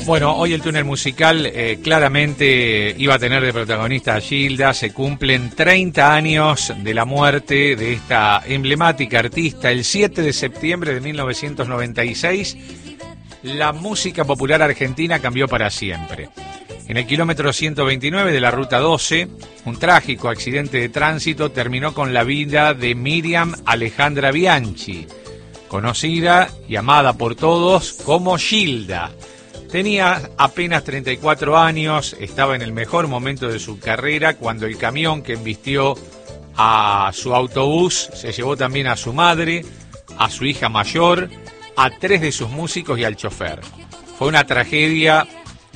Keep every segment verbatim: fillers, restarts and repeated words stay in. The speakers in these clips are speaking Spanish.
Bueno, hoy el túnel musical eh, claramente iba a tener de protagonista a Gilda. Se cumplen treinta años de la muerte de esta emblemática artista. El siete de septiembre de mil novecientos noventa y seis, la música popular argentina cambió para siempre. En el kilómetro ciento veintinueve de la ruta doce, un trágico accidente de tránsito terminó con la vida de Miriam Alejandra Bianchi, conocida y amada por todos como Gilda. Tenía apenas treinta y cuatro años, estaba en el mejor momento de su carrera cuando el camión que embistió a su autobús se llevó también a su madre, a su hija mayor, a tres de sus músicos y al chofer. Fue una tragedia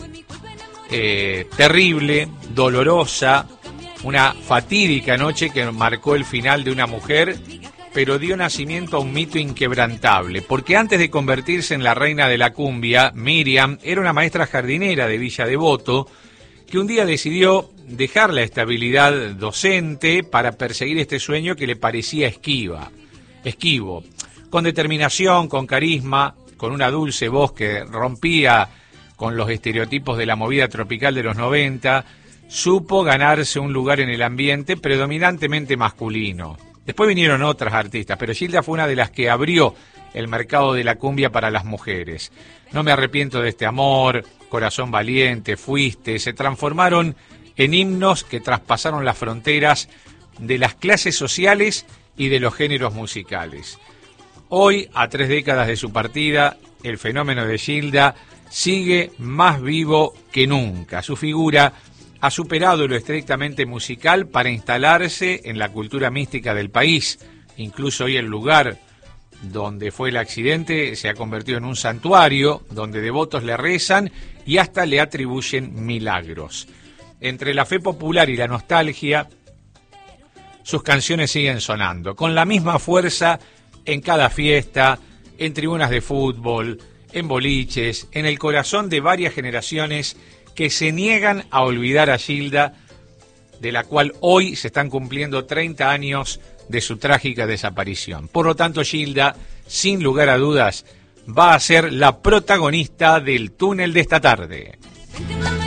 eh, terrible, dolorosa, una fatídica noche que marcó el final de una mujer, pero dio nacimiento a un mito inquebrantable, porque antes de convertirse en la reina de la cumbia, Miriam era una maestra jardinera de Villa Devoto, que un día decidió dejar la estabilidad docente para perseguir este sueño que le parecía esquiva, esquivo. Con determinación, con carisma, con una dulce voz que rompía con los estereotipos de la movida tropical de los noventa, supo ganarse un lugar en el ambiente predominantemente masculino. Después vinieron otras artistas, pero Gilda fue una de las que abrió el mercado de la cumbia para las mujeres. No me arrepiento de este amor, Corazón Valiente, Fuiste, se transformaron en himnos que traspasaron las fronteras de las clases sociales y de los géneros musicales. Hoy, a tres décadas de su partida, el fenómeno de Gilda sigue más vivo que nunca. Su figura ha superado lo estrictamente musical para instalarse en la cultura mística del país. Incluso hoy el lugar donde fue el accidente se ha convertido en un santuario donde devotos le rezan y hasta le atribuyen milagros. Entre la fe popular y la nostalgia, sus canciones siguen sonando, con la misma fuerza en cada fiesta, en tribunas de fútbol, en boliches, en el corazón de varias generaciones que se niegan a olvidar a Gilda, de la cual hoy se están cumpliendo treinta años de su trágica desaparición. Por lo tanto, Gilda, sin lugar a dudas, va a ser la protagonista del túnel de esta tarde.